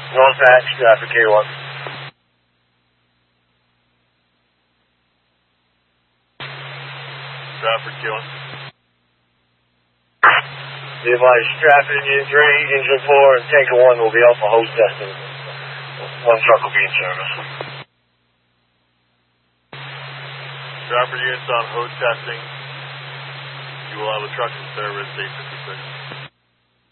North Hatch, traffic K1. Traffic K1. Be advised, traffic engine 3, engine 4, and tanker 1 will be out for hose testing. One truck will be in service. Traffic units on hose testing. You will have a truck in service 8:56.